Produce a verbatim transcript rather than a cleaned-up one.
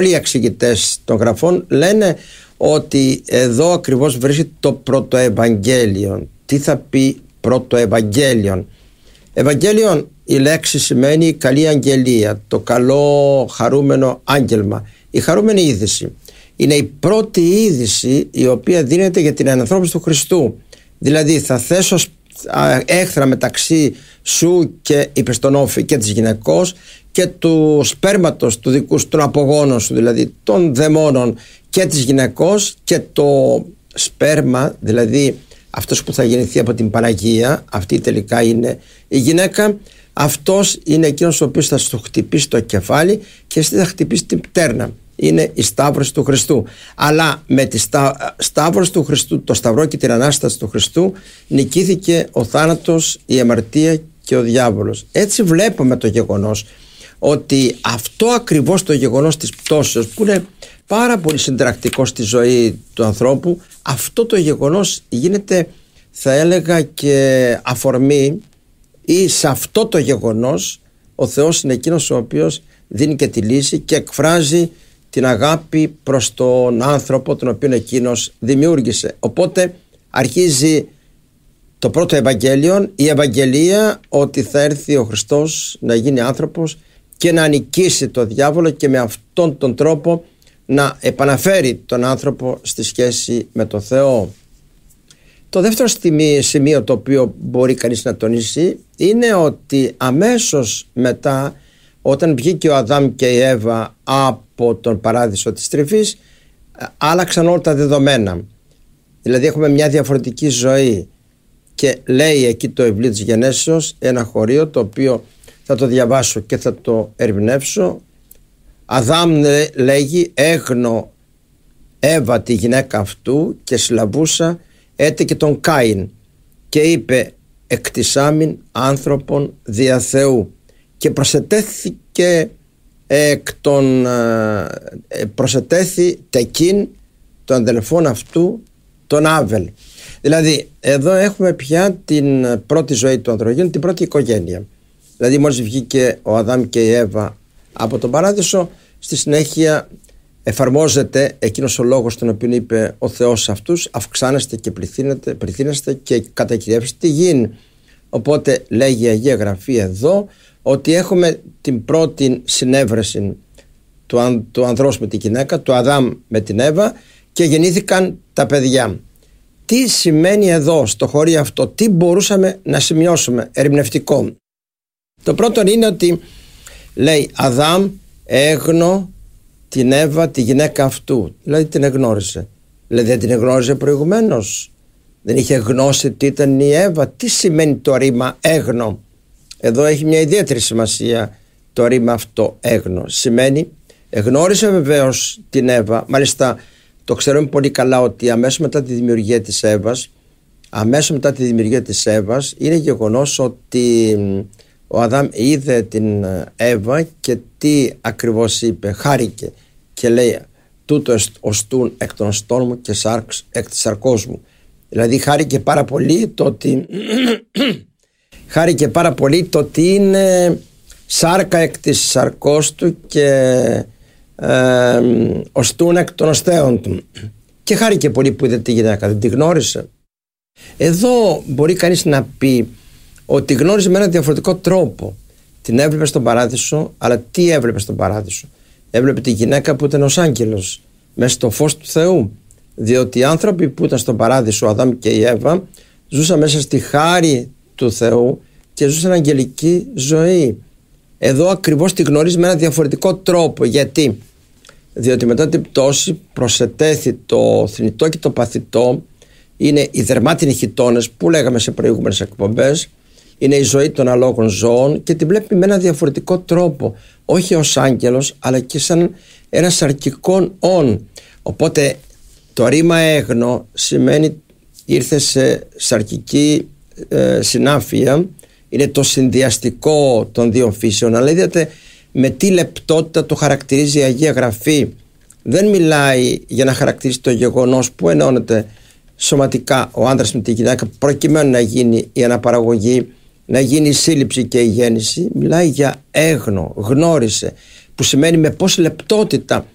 Πολλοί εξηγητές των γραφών λένε ότι εδώ ακριβώς βρίσκεται το πρωτοευαγγέλιο. Τι θα πει πρωτοευαγγέλιο? Ευαγγέλιο, η λέξη σημαίνει καλή αγγελία, το καλό χαρούμενο άγγελμα, η χαρούμενη είδηση. Είναι η πρώτη είδηση η οποία δίνεται για την ανανθρώπιση του Χριστού. Δηλαδή θα θέσω έχθρα μεταξύ σου και είπες τον όφη και της γυναικός και του σπέρματος του δικού σου, των απογόνων σου, δηλαδή των δαιμόνων και της γυναικός, και το σπέρμα, δηλαδή αυτός που θα γεννηθεί από την Παναγία, αυτή τελικά είναι η γυναίκα, αυτός είναι εκείνος ο οποίος θα σου χτυπήσει το κεφάλι και εσύ θα χτυπήσει την πτέρνα. Είναι η σταύρωση του Χριστού. Αλλά με τη στα... σταύρωση του Χριστού, το σταυρό και την Ανάσταση του Χριστού, νικήθηκε ο θάνατος, η αμαρτία και ο διάβολος. Έτσι βλέπουμε το γεγονός ότι αυτό ακριβώς το γεγονός της πτώσεως, που είναι πάρα πολύ συνταρακτικό στη ζωή του ανθρώπου, αυτό το γεγονός γίνεται, θα έλεγα, και αφορμή, ή σε αυτό το γεγονός ο Θεός είναι εκείνος ο οποίος δίνει και τη λύση και εκφράζει την αγάπη προς τον άνθρωπο τον οποίο εκείνος δημιούργησε. Οπότε αρχίζει το πρώτο Ευαγγέλιο, η Ευαγγελία, ότι θα έρθει ο Χριστός να γίνει άνθρωπος και να νικήσει το διάβολο και με αυτόν τον τρόπο να επαναφέρει τον άνθρωπο στη σχέση με τον Θεό. Το δεύτερο σημείο το οποίο μπορεί κανείς να τονίσει είναι ότι αμέσως μετά, όταν βγήκε ο Αδάμ και η Εύα από τον παράδεισο της τρυφής, άλλαξαν όλα τα δεδομένα. Δηλαδή έχουμε μια διαφορετική ζωή, και λέει εκεί το βιβλίο της Γενέσεως ένα χωρίο, το οποίο θα το διαβάσω και θα το ερμηνεύσω. Αδάμ, λέγει, έγνω Εύα τη γυναίκα αυτού και συλλαβούσα έτε και τον Κάιν, και είπε εκτισάμην άνθρωπον δια Θεού, και προσετέθηκε εκ των ε, προσετέθη τεκίν των αδελφών αυτού τον Άβελ. Δηλαδή εδώ έχουμε πια την πρώτη ζωή του ανθρωπίνου, την πρώτη οικογένεια. Δηλαδή μόλις βγήκε ο Αδάμ και η Εύα από τον παράδεισο, στη συνέχεια εφαρμόζεται εκείνος ο λόγος τον οποίο είπε ο Θεός σε αυτούς, αυξάνεστε και πληθύνεστε και κατακυριεύστε τη γη. Οπότε λέγει η Αγία Γραφή εδώ ότι έχουμε την πρώτη συνέβρεση του, αν, του ανδρός με τη γυναίκα, του Αδάμ με την Εύα, και γεννήθηκαν τα παιδιά. Τι σημαίνει εδώ στο χωρίο αυτό, τι μπορούσαμε να σημειώσουμε ερμηνευτικό? Το πρώτο είναι ότι λέει Αδάμ έγνω την Εύα τη γυναίκα αυτού, δηλαδή την εγνώρισε. Δηλαδή δεν την εγνώριζε προηγουμένως, δεν είχε γνώση τι ήταν η Εύα? Τι σημαίνει το ρήμα έγνω? Εδώ έχει μια ιδιαίτερη σημασία το ρήμα αυτό έγνω. Σημαίνει εγνώρισε βεβαίως την Εύα. Μάλιστα το ξέρουμε πολύ καλά ότι αμέσως μετά τη δημιουργία της Εύας, αμέσως μετά τη δημιουργία της Εύας είναι γεγονός ότι ο Αδάμ είδε την Εύα και τι ακριβώς είπε? Χάρηκε και λέει τούτο οστούν εκ των οστών μου και σάρξ εκ της σαρκός μου. Δηλαδή χάρηκε πάρα πολύ το ότι χάρηκε πάρα πολύ το ότι είναι σάρκα εκ της σαρκός του και ε, οστούν εκ των οστέων του. Και χάρηκε πολύ που είδε τη γυναίκα, δεν τη γνώρισε. Εδώ μπορεί κανείς να πει ότι γνώριζε με έναν διαφορετικό τρόπο. Την έβλεπε στον παράδεισο, αλλά τι έβλεπε στον παράδεισο? Έβλεπε τη γυναίκα που ήταν ως άγγελος, μέσα στο φως του Θεού. Διότι οι άνθρωποι που ήταν στον παράδεισο, ο Αδάμ και η Εύα, ζούσαν μέσα στη χάρη του Θεού και ζούσαν αγγελική ζωή. Εδώ ακριβώς τη γνωρίζει με έναν διαφορετικό τρόπο. Γιατί? Διότι μετά την πτώση προσετέθη το θνητό και το παθητό, είναι οι δερμάτινοι χιτώνες που λέγαμε σε προηγούμενες εκπομπές, είναι η ζωή των αλόγων ζώων, και την βλέπει με έναν διαφορετικό τρόπο, όχι ως άγγελος αλλά και σαν ένα σαρκικό όν. Οπότε το ρήμα έγνω σημαίνει ήρθε σε σαρκική ε, συνάφεια, είναι το συνδυαστικό των δύο φύσεων, αλλά είδατε με τι λεπτότητα το χαρακτηρίζει η Αγία Γραφή. Δεν μιλάει για να χαρακτηρίσει το γεγονός που ενώνεται σωματικά ο άντρας με τη γυναίκα προκειμένου να γίνει η αναπαραγωγή, να γίνει η σύλληψη και η γέννηση. Μιλάει για έγνω, γνώρισε, που σημαίνει με πόση λεπτότητα